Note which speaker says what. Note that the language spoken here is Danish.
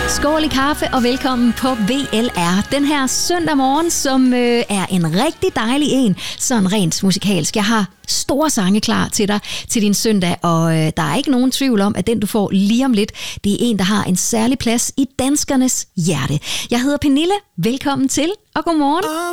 Speaker 1: Skål i kaffe og velkommen på VLR. Den her søndag morgen, som er en rigtig dejlig en, sådan rent musikalsk. Jeg har store sange klar til dig til din søndag, og der er ikke nogen tvivl om, at den du får lige om lidt, det er en, der har en særlig plads i danskernes hjerte. Jeg hedder Pernille. Velkommen til, og godmorgen.